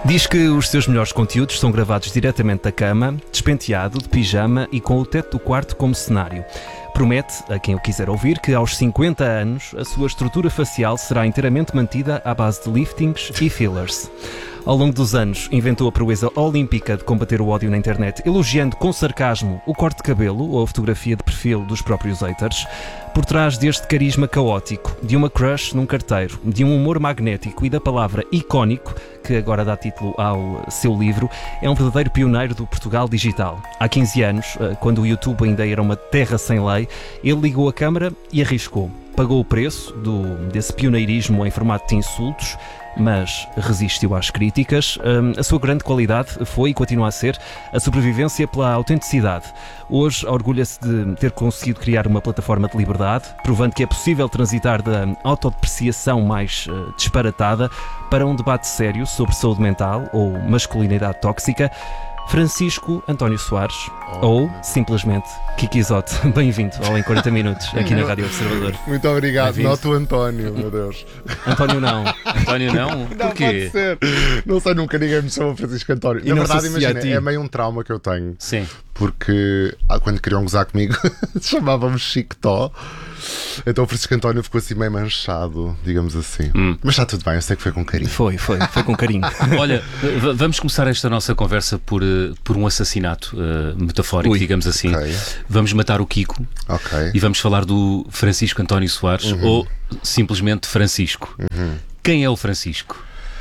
Diz que os seus melhores conteúdos são gravados diretamente da cama, despenteado, de pijama e com o teto do quarto como cenário. Promete, a quem o quiser ouvir, que aos 50 anos a sua estrutura facial será inteiramente mantida à base de liftings e fillers. Ao longo dos anos, inventou a proeza olímpica de combater o ódio na internet, elogiando com sarcasmo o corte de cabelo ou a fotografia de perfil dos próprios haters. Por trás deste carisma caótico, de uma crush num carteiro, de um humor magnético e da palavra icónico, que agora dá título ao seu livro, é um verdadeiro pioneiro do Portugal digital. Há 15 anos, quando o YouTube ainda era uma terra sem lei, ele ligou a câmara e arriscou. Pagou o preço desse pioneirismo em formato de insultos, mas resistiu às críticas. A sua grande qualidade foi e continua a ser a sobrevivência pela autenticidade. Hoje orgulha-se de ter conseguido criar uma plataforma de liberdade, provando que é possível transitar da autodepreciação mais disparatada para um debate sério sobre saúde mental ou masculinidade tóxica. Francisco António Soares, ou simplesmente Kiko Isotte. Bem-vindo ao Em 40 Minutos, aqui na Rádio Observador. Muito obrigado, noto o António, meu Deus. António não. António não? Porquê? Pode ser. Não sei, nunca ninguém me chamou Francisco António. E na não verdade, se associa imagina, a ti? é meio um trauma que eu tenho. Sim. Porque quando queriam gozar comigo, chamávamos Chico Tó. Então o Francisco António ficou assim meio manchado, digamos assim. Mas está tudo bem, eu sei que foi com carinho. Foi com carinho. Olha, vamos começar esta nossa conversa por um assassinato metafórico, digamos assim. Ok. Vamos matar o Kiko Ok. e vamos falar do Francisco António Soares, ou simplesmente Francisco. Quem é o Francisco?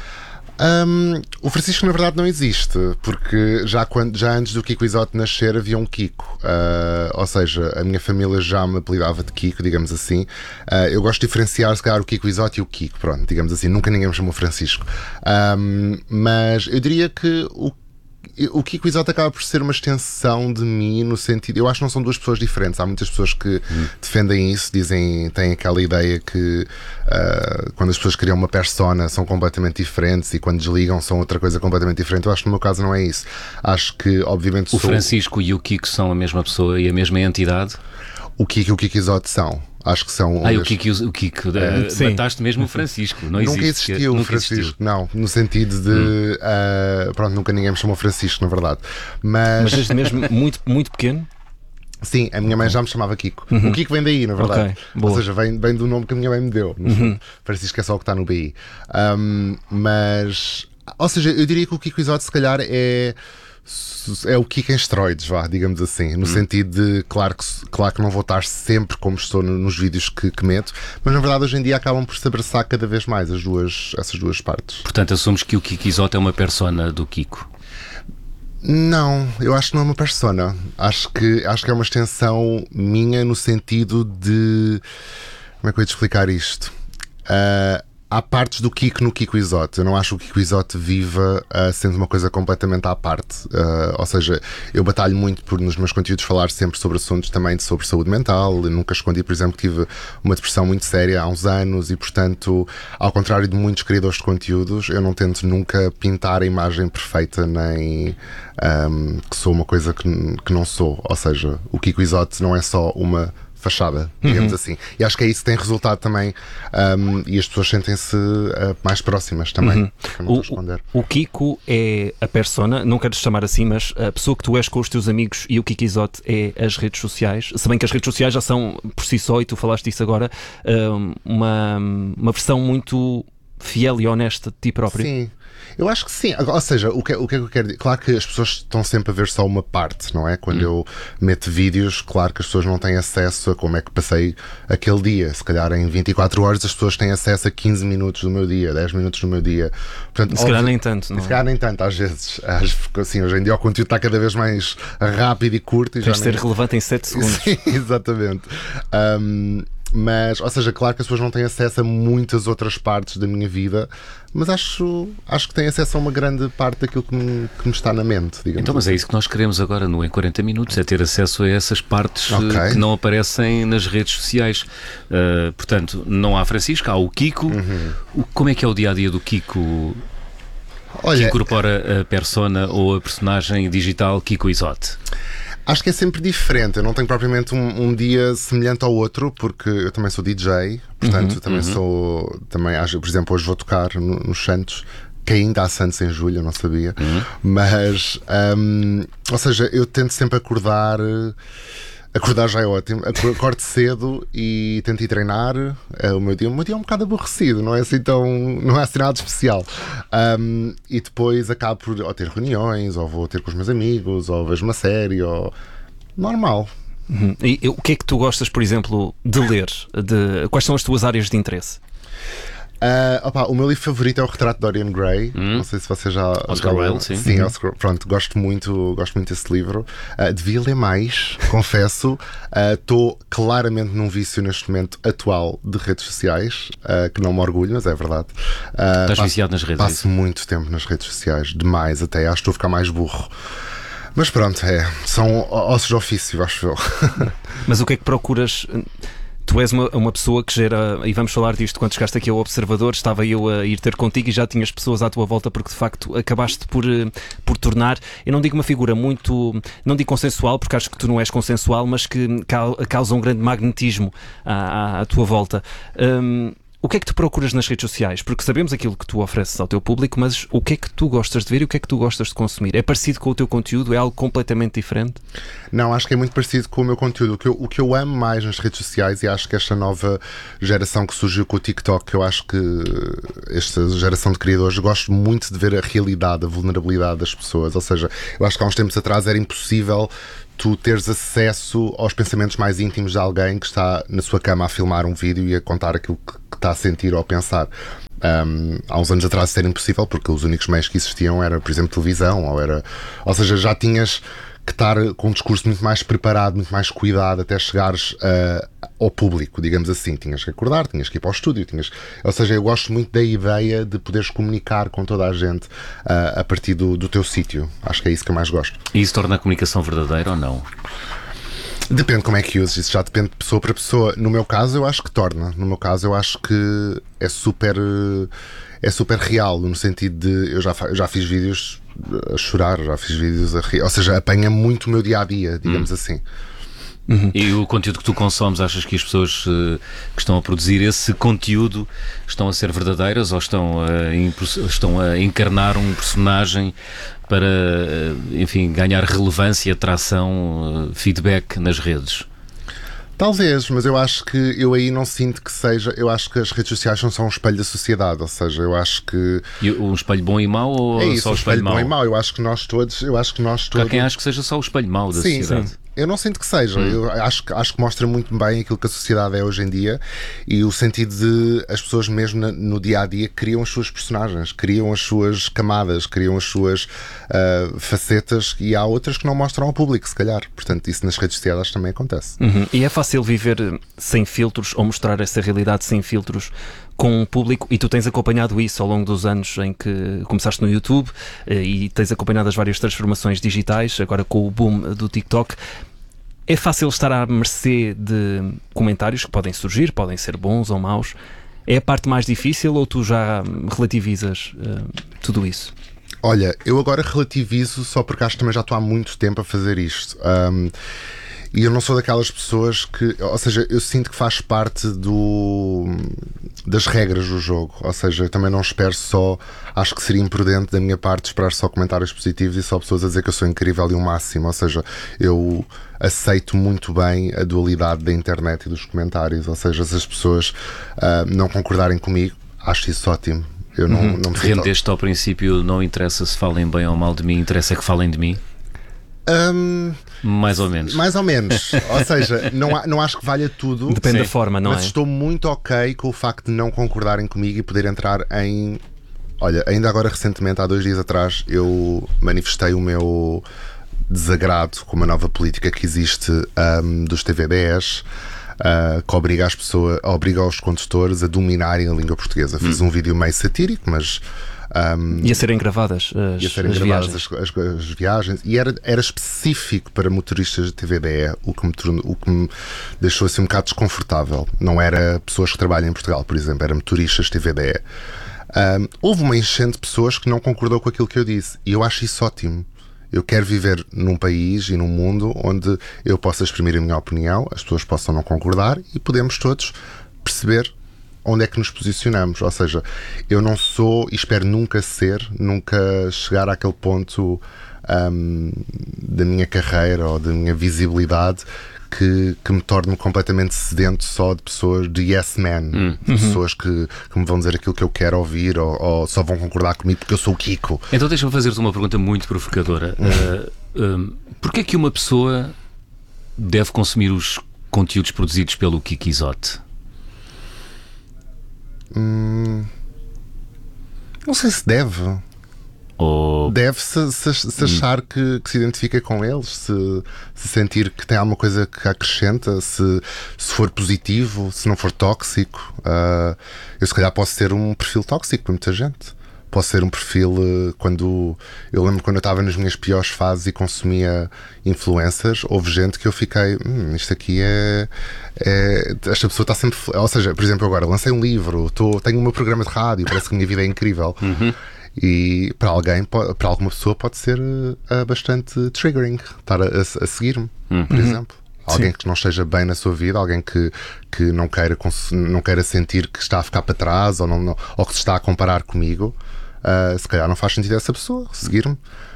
O Francisco na verdade não existe, porque já antes do Kiko Isotte nascer havia um Kiko, ou seja, a minha família já me apelidava de Kiko, digamos assim. Eu gosto de diferenciar se calhar o Kiko Isotte e o Kiko, pronto, digamos assim, nunca ninguém me chamou Francisco. Mas eu diria que o Kiko Isotte acaba por ser uma extensão de mim, no sentido, eu acho que não são duas pessoas diferentes. Há muitas pessoas que defendem isso, têm aquela ideia que quando as pessoas criam uma persona são completamente diferentes e quando desligam são outra coisa completamente diferente. Eu acho que no meu caso não é isso. Acho que obviamente O Francisco e o Kiko são a mesma pessoa e a mesma entidade? O Kiko e o Kiko Isotte são. Acho que são. O Kiko mataste mesmo o Francisco. Não nunca existe, existiu o nunca Francisco, existiu. não, no sentido de pronto, nunca ninguém me chamou Francisco, na verdade. Mas desde mesmo muito, muito pequeno? Sim, a minha mãe já me chamava Kiko. O Kiko vem daí, na verdade. Ok, boa. Ou seja, vem do nome que a minha mãe me deu. Francisco é só o que está no BI. Mas, ou seja, eu diria que o Kiko Isotte se calhar é o Kiko em esteroides, digamos assim, no sentido de, claro que não vou estar sempre como estou nos vídeos que meto, mas na verdade hoje em dia acabam por se abraçar cada vez mais essas duas partes. Portanto, assumos que o Kiko Isotte é uma persona do Kiko. Não, eu acho que não é uma persona. Acho que é uma extensão minha no sentido de... Como é que eu ia te explicar isto? Há partes do Kiko no Kiko Isotte. Eu não acho que o Kiko Isotte viva sendo uma coisa completamente à parte. Ou seja, eu batalho muito por nos meus conteúdos falar sempre sobre assuntos também sobre saúde mental. Eu nunca escondi, por exemplo, que tive uma depressão muito séria há uns anos e, portanto, ao contrário de muitos criadores de conteúdos, eu não tento nunca pintar a imagem perfeita nem que sou uma coisa que não sou. Ou seja, o Kiko Isotte não é só uma fachada, digamos assim. E acho que é isso que tem resultado também, e as pessoas sentem-se mais próximas também. O Kiko é a persona, não quero chamar assim, mas a pessoa que tu és com os teus amigos, e o Kiko Isotte é as redes sociais. Se bem que as redes sociais já são por si só, e tu falaste disso agora, uma versão muito fiel e honesta de ti próprio. Sim. Eu acho que sim, ou seja, o que é que eu quero dizer? Claro que as pessoas estão sempre a ver só uma parte, não é? Quando eu meto vídeos, claro que as pessoas não têm acesso a como é que passei aquele dia. Se calhar em 24 horas as pessoas têm acesso a 15 minutos do meu dia, 10 minutos do meu dia. Portanto, se calhar nem tanto, não é? Se calhar nem tanto, às vezes. Porque assim, hoje em dia o conteúdo está cada vez mais rápido e curto. E tens de ser relevante em 7 segundos. Sim, exatamente. Mas, ou seja, claro que as pessoas não têm acesso a muitas outras partes da minha vida, mas acho que têm acesso a uma grande parte daquilo que me está na mente, digamos. Então, mas é isso que nós queremos agora no Em 40 Minutos, é ter acesso a essas partes Ok. que não aparecem nas redes sociais. Portanto, não há Francisco, há o Kiko. Como é que é o dia-a-dia do Kiko, que Olha, incorpora a persona ou a personagem digital Kiko Isotte? acho que é sempre diferente. Eu não tenho propriamente um dia semelhante ao outro, porque eu também sou DJ, portanto, também sou. Também, por exemplo, hoje vou tocar nos Santos. que ainda há Santos em julho, eu não sabia. Mas, ou seja, eu tento sempre acordar. Acordar já é ótimo. Acordo cedo e tento ir treinar. O meu dia é um bocado aborrecido, não é assim não é assim nada especial. E depois acabo por ou ter reuniões, ou vou ter com os meus amigos, ou vejo uma série, ou normal. E o que é que tu gostas, por exemplo, de ler? Quais são as tuas áreas de interesse? O meu livro favorito é o Retrato de Dorian Gray. Não sei se você já. Oscar Wilde, sim. Sim, Oscar, pronto, gosto muito desse livro. Devia ler mais, confesso. Estou claramente num vício neste momento atual de redes sociais, que não me orgulho, mas é verdade. Estás viciado nas redes? Passo muito tempo nas redes sociais, demais até. Acho que estou a ficar mais burro. Mas pronto, são ossos de ofício, acho eu. Mas o que é que procuras? Tu és uma pessoa que gera, e vamos falar disto quando chegaste aqui ao Observador, estava eu a ir ter contigo e já tinhas pessoas à tua volta porque de facto acabaste por tornar, eu não digo uma figura muito, não digo consensual porque acho que tu não és consensual, mas que causa um grande magnetismo à tua volta. O que é que tu procuras nas redes sociais? Porque sabemos aquilo que tu ofereces ao teu público, mas o que é que tu gostas de ver e o que é que tu gostas de consumir? É parecido com o teu conteúdo? É algo completamente diferente? Não, acho que é muito parecido com o meu conteúdo. O que eu amo mais nas redes sociais, e acho que esta nova geração que surgiu com o TikTok, eu acho que esta geração de criadores, gosto muito de ver a realidade, a vulnerabilidade das pessoas. Ou seja, eu acho que há uns tempos atrás era impossível tu teres acesso aos pensamentos mais íntimos de alguém que está na sua cama a filmar um vídeo e a contar aquilo que está a sentir ou a pensar. Há uns anos atrás isso era impossível porque os únicos meios que existiam era, por exemplo, televisão, ou seja, já tinhas que estar com um discurso muito mais preparado, muito mais cuidado até chegares ao público, digamos assim. Tinhas que acordar, tinhas que ir para o estúdio, ou seja, eu gosto muito da ideia de poderes comunicar com toda a gente a partir do teu sítio. Acho que é isso que eu mais gosto. E isso torna a comunicação verdadeira ou não? Depende como é que usas, isso já depende de pessoa para pessoa. No meu caso eu acho que torna. No meu caso eu acho que é super real, no sentido de eu já fiz vídeos a chorar, já fiz vídeos a rir, ou seja, apanha muito o meu dia-a-dia, digamos assim. E o conteúdo que tu consomes, achas que as pessoas que estão a produzir esse conteúdo estão a ser verdadeiras ou estão a encarnar um personagem para, enfim, ganhar relevância, atração, feedback nas redes? Talvez, mas eu acho que eu aí não sinto que seja. Eu acho que as redes sociais não são um espelho da sociedade, ou seja, eu acho que. E um espelho bom e mau ou é isso, só o espelho mau? Bom e mau. Eu acho que nós todos. Há quem acha que seja só o espelho mau da sociedade. Sim. Eu não sinto que seja. Eu acho que mostra muito bem aquilo que a sociedade é hoje em dia e o sentido de as pessoas mesmo no dia-a-dia criam as suas personagens, criam as suas camadas, criam as suas facetas, e há outras que não mostram ao público, se calhar. Portanto, isso nas redes sociais também acontece. E é fácil viver sem filtros ou mostrar essa realidade sem filtros com um público, e tu tens acompanhado isso ao longo dos anos em que começaste no YouTube e tens acompanhado as várias transformações digitais, agora com o boom do TikTok. É fácil estar à mercê de comentários que podem surgir, podem ser bons ou maus. É a parte mais difícil ou tu já relativizas tudo isso? Olha, eu agora relativizo só porque acho que também já estou há muito tempo a fazer isto. E eu não sou daquelas pessoas que... Ou seja, eu sinto que faz parte das regras do jogo. Ou seja, eu também não espero só... Acho que seria imprudente da minha parte esperar só comentários positivos e só pessoas a dizer que eu sou incrível e o máximo. Ou seja, eu aceito muito bem a dualidade da internet e dos comentários. Ou seja, se as pessoas não concordarem comigo, acho isso ótimo. Eu não me sinto... Rendeste ao princípio, não interessa se falem bem ou mal de mim, interessa que falem de mim? Mais ou menos. Mais ou menos. Ou seja, não acho que valha tudo. Depende da forma, não é? Mas estou muito ok com o facto de não concordarem comigo e poder entrar em... Olha, ainda agora recentemente, há 2 dias atrás, eu manifestei o meu desagrado com uma nova política que existe dos TVDs, que obriga os condutores a dominarem a língua portuguesa. Fiz um vídeo meio satírico, mas... E a serem gravadas as viagens, e era específico para motoristas de TVDE, o que me deixou assim um bocado desconfortável. Não era pessoas que trabalham em Portugal, por exemplo, era motoristas de TVDE. Houve uma enchente de pessoas que não concordou com aquilo que eu disse, e eu acho isso ótimo. Eu quero viver num país e num mundo onde eu possa exprimir a minha opinião, as pessoas possam não concordar e podemos todos perceber onde é que nos posicionamos. Ou seja, eu não sou e espero nunca chegar àquele ponto da minha carreira ou da minha visibilidade que me torne completamente sedento só de pessoas de yes man, de pessoas que me vão dizer aquilo que eu quero ouvir ou só vão concordar comigo porque eu sou o Kiko. Então deixa-me fazer-te uma pergunta muito provocadora. Porquê é que uma pessoa deve consumir os conteúdos produzidos pelo Kiko Isotte? Não sei se deve. Deve-se achar que se identifica com eles, se sentir que tem alguma coisa que acrescenta, se for positivo, se não for tóxico. Eu se calhar posso ser um perfil tóxico para muita gente. Posso ser um perfil eu lembro quando eu estava nas minhas piores fases e consumia influencers, houve gente que eu fiquei, isto aqui esta pessoa está sempre, ou seja, por exemplo, agora lancei um livro, tenho o meu programa de rádio, parece que a minha vida é incrível. E para alguma pessoa pode ser bastante triggering estar a seguir-me, por exemplo. Alguém que não esteja bem na sua vida, alguém que não queira sentir que está a ficar para trás ou que se está a comparar comigo, se calhar não faz sentido essa pessoa seguir-me.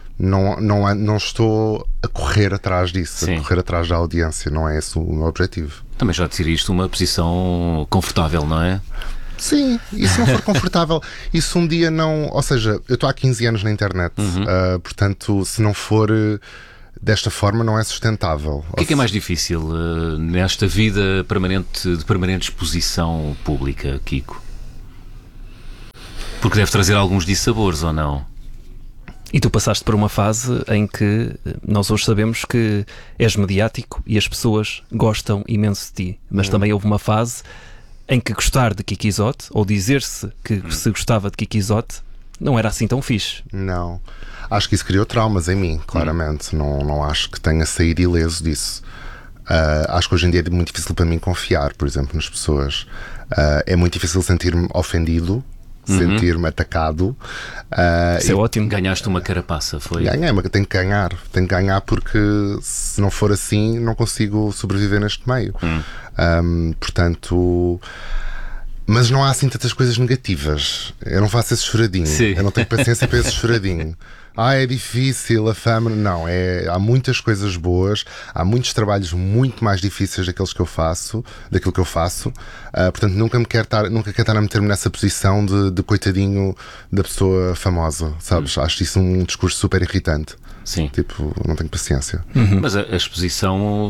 Não estou a correr atrás disso, a correr atrás da audiência, não é esse o meu objetivo. Também já decidiste uma posição confortável, não é? Sim, e se não for confortável, e se um dia não. Ou seja, eu estou há 15 anos na internet, portanto, se não for desta forma, não é sustentável. O que é mais difícil nesta vida de permanente exposição pública, Kiko? Porque deve trazer alguns dissabores, ou não? E tu passaste por uma fase em que nós hoje sabemos que és mediático e as pessoas gostam imenso de ti, mas também houve uma fase em que gostar de Kiko Isotte, ou dizer-se que se gostava de Kiko Isotte, não era assim tão fixe. Não. Acho que isso criou traumas em mim, claramente. Não acho que tenha saído ileso disso. Acho que hoje em dia é muito difícil para mim confiar, por exemplo, nas pessoas. É muito difícil sentir-me ofendido, sentir-me atacado. Isso é ótimo. Ganhaste uma carapaça, foi? Ganhei, mas tenho que ganhar porque se não for assim não consigo sobreviver neste meio. Portanto, mas não há assim tantas coisas negativas. Eu não faço esse choradinho. Eu não tenho paciência para esse choradinho. É difícil, a fama. Não, há muitas coisas boas, há muitos trabalhos muito mais difíceis daquilo que eu faço. Portanto, nunca quero estar a meter-me nessa posição de coitadinho da pessoa famosa, sabes? Acho isso um discurso super irritante. Sim. Tipo, não tenho paciência. Mas a exposição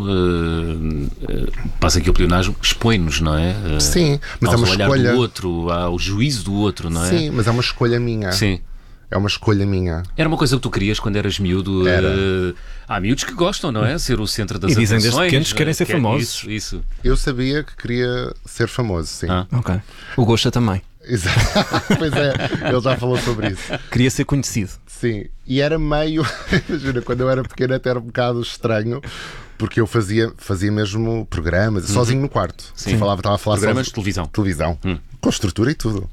passa aqui o pleonasmo, expõe-nos, não é? Sim, mas é uma olhar escolha do outro, ao juízo do outro, não é? Sim, mas é uma escolha minha. Sim. É uma escolha minha. Era uma coisa que tu querias quando eras miúdo? Era. Há miúdos que gostam, não é? Ser o centro das atenções. E dizem desde pequenos que querem ser famosos. Isso. Eu sabia que queria ser famoso, sim. Ok. O Gosha também. Exato. Pois é, ele já falou sobre isso. Queria ser conhecido. Sim, e era meio. Imagina, quando eu era pequeno até era um bocado estranho, porque eu fazia mesmo programas, sozinho no quarto. Sim. Estava a falar programas de televisão. Com estrutura e tudo.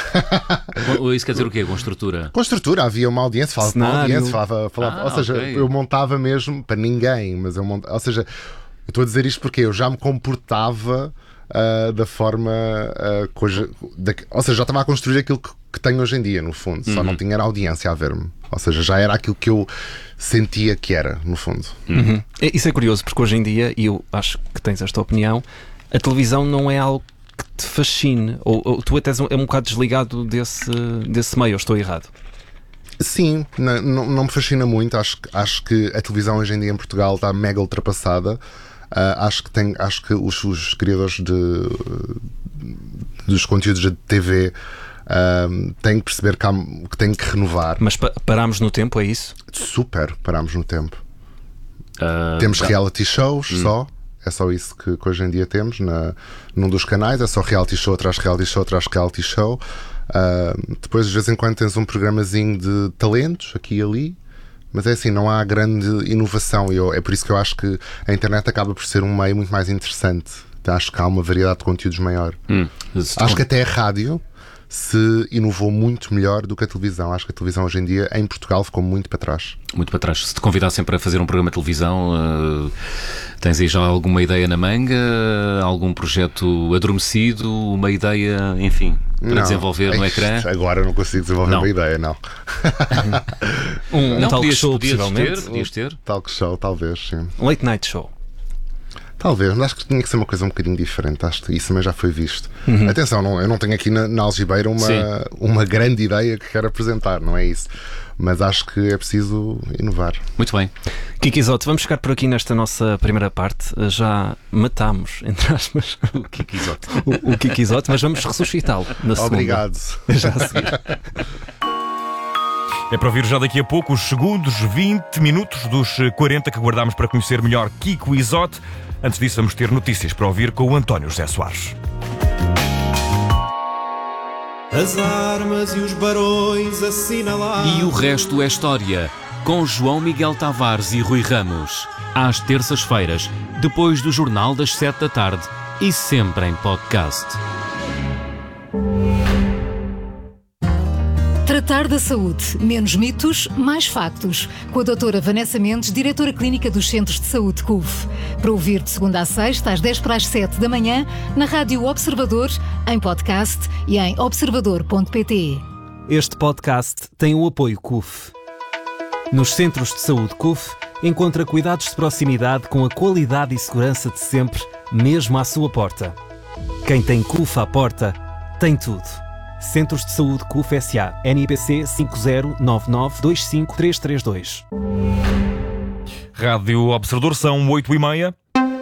Isso quer dizer o quê? Com estrutura? Com estrutura, havia uma audiência, falava com uma audiência, falava, ou seja, ok. eu montava mesmo para ninguém, mas eu montava, ou seja, eu estou a dizer isto porque eu já me comportava da forma ou seja, já estava a construir aquilo que tenho hoje em dia, no fundo, só não tinha audiência a ver-me, ou seja, já era aquilo que eu sentia que era, no fundo. Isso é curioso, porque hoje em dia, e eu acho que tens esta opinião, a televisão não é algo que te fascine, ou tu até é um bocado desligado desse meio, ou estou errado? Sim, não me fascina muito. Acho que a televisão hoje em dia em Portugal está mega ultrapassada. Acho que os criadores dos conteúdos de TV têm que perceber que têm que renovar. Mas parámos no tempo, é isso? Super, parámos no tempo. Temos reality shows só. É só isso que hoje em dia temos num dos canais. É só reality show atrás reality show atrás reality show. Depois de vez em quando tens um programazinho de talentos aqui e ali, mas é assim, não há grande inovação. É por isso que eu acho que a internet acaba por ser um meio muito mais interessante. Acho que há uma variedade de conteúdos maior. Acho que até a rádio se inovou muito melhor do que a televisão. Acho que a televisão hoje em dia, em Portugal, ficou muito para trás. Muito para trás. Se te convidassem para fazer um programa de televisão, tens aí já alguma ideia na manga? Algum projeto adormecido? Uma ideia, enfim, para desenvolver no ecrã? Agora não consigo desenvolver uma ideia, não. Um talk show, possivelmente. Podias ter. Talk show, talvez, sim. Late night show. Talvez, mas acho que tinha que ser uma coisa um bocadinho diferente. Acho que isso também já foi visto. Atenção, eu não tenho aqui na Algibeira uma grande ideia que quero apresentar, não é isso. Mas acho que é preciso inovar. Muito bem. Kiki Isotte, vamos ficar por aqui nesta nossa primeira parte. Já matámos, entre aspas, o Kiki Isotte. o Kiki Isotte, mas vamos ressuscitá-lo na segunda. Obrigado. Já a seguir. É para ouvir já daqui a pouco os segundos 20 minutos dos 40 que guardámos para conhecer melhor Kiko Isotte. Antes disso, vamos ter notícias para ouvir com o António José Soares. As armas e os barões assinalados. E o resto é história, com João Miguel Tavares e Rui Ramos. Às terças-feiras, depois do Jornal das 7 da tarde e sempre em podcast. Tratar da saúde. Menos mitos, mais factos. Com a doutora Vanessa Mendes, diretora clínica dos Centros de Saúde CUF. Para ouvir de segunda a sexta, às 10:07 da manhã, na Rádio Observador, em podcast e em observador.pt. Este podcast tem o apoio CUF. Nos Centros de Saúde CUF, encontra cuidados de proximidade com a qualidade e segurança de sempre, mesmo à sua porta. Quem tem CUF à porta, tem tudo. Centros de Saúde CUF S.A. NIPC 509925332. Rádio Observador, são 8h30.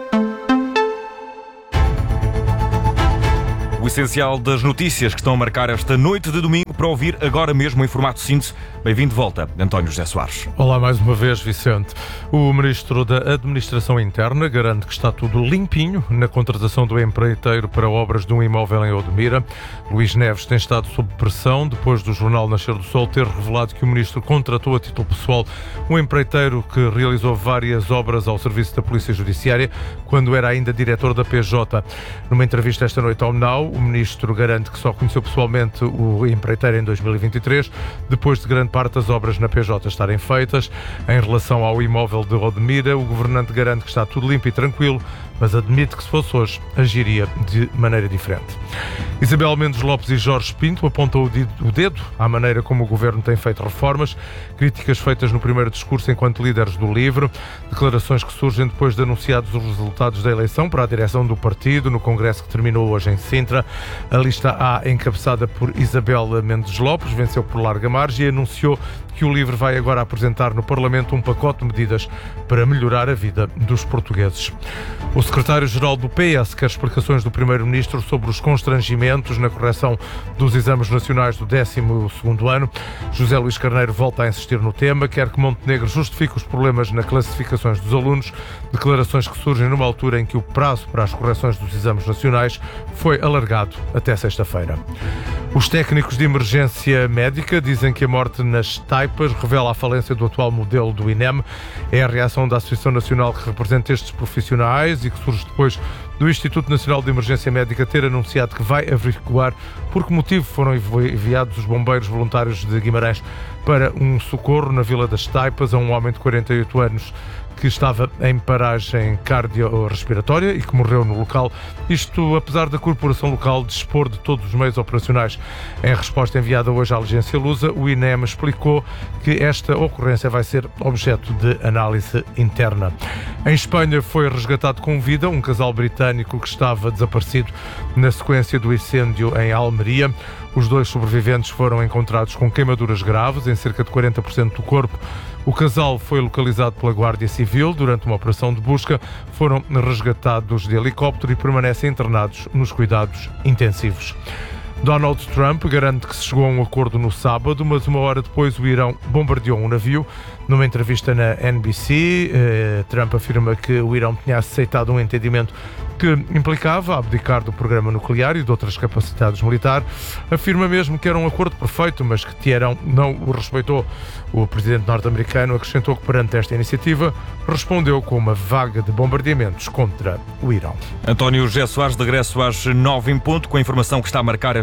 O essencial das notícias que estão a marcar esta noite de domingo para ouvir agora mesmo em formato síntese. Bem-vindo de volta, António José Soares. Olá mais uma vez, Vicente. O Ministro da Administração Interna garante que está tudo limpinho na contratação do empreiteiro para obras de um imóvel em Odmira. Luís Neves tem estado sob pressão depois do jornal Nascer do Sol ter revelado que o Ministro contratou a título pessoal um empreiteiro que realizou várias obras ao serviço da Polícia Judiciária quando era ainda diretor da PJ. Numa entrevista esta noite ao Now, o Ministro garante que só conheceu pessoalmente o empreiteiro em 2023, depois de grande parte das obras na PJ estarem feitas. Em relação ao imóvel de Odmira, o governante garante que está tudo limpo e tranquilo, mas admite que se fosse hoje, agiria de maneira diferente. Isabel Mendes Lopes e Jorge Pinto apontam o dedo à maneira como o governo tem feito reformas, críticas feitas no primeiro discurso enquanto líderes do LIVRE, declarações que surgem depois de anunciados os resultados da eleição para a direção do partido no congresso que terminou hoje em Sintra. A lista A, encabeçada por Isabel Mendes Lopes, venceu por larga margem e anunciou que o LIVRE vai agora apresentar no Parlamento um pacote de medidas para melhorar a vida dos portugueses. O secretário-geral do PS quer explicações do primeiro-ministro sobre os constrangimentos na correção dos exames nacionais do 12º ano. José Luís Carneiro volta a insistir no tema, quer que Montenegro justifique os problemas nas classificações dos alunos, declarações que surgem numa altura em que o prazo para as correções dos exames nacionais foi alargado até sexta-feira. Os técnicos de emergência médica dizem que a morte nas taipas revela a falência do atual modelo do INEM. É a reação da Associação Nacional que representa estes profissionais e que surge depois do Instituto Nacional de Emergência Médica ter anunciado que vai averiguar por que motivo foram enviados os bombeiros voluntários de Guimarães para um socorro na Vila das Taipas a um homem de 48 anos que estava em paragem cardiorrespiratória e que morreu no local. Isto apesar da corporação local dispor de todos os meios operacionais. Em resposta enviada hoje à Agência Lusa, o INEM explicou que esta ocorrência vai ser objeto de análise interna. Em Espanha foi resgatado com vida um casal britânico que estava desaparecido na sequência do incêndio em Almeria. Os dois sobreviventes foram encontrados com queimaduras graves em cerca de 40% do corpo. O casal foi localizado pela Guardia Civil durante uma operação de busca, foram resgatados de helicóptero e permanecem internados nos cuidados intensivos. Donald Trump garante que se chegou a um acordo no sábado, mas uma hora depois o Irão bombardeou um navio. Numa entrevista na NBC, Trump afirma que o Irão tinha aceitado um entendimento que implicava abdicar do programa nuclear e de outras capacidades militares. Afirma mesmo que era um acordo perfeito, mas que Teherão não o respeitou. O presidente norte-americano acrescentou que perante esta iniciativa respondeu com uma vaga de bombardeamentos contra o Irão. António José Soares, de regresso às 9 em ponto, com a informação que está a marcar esta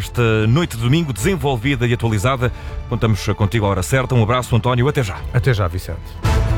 desta noite de domingo, desenvolvida e atualizada. Contamos contigo à hora certa. Um abraço, António. Até já. Até já, Vicente.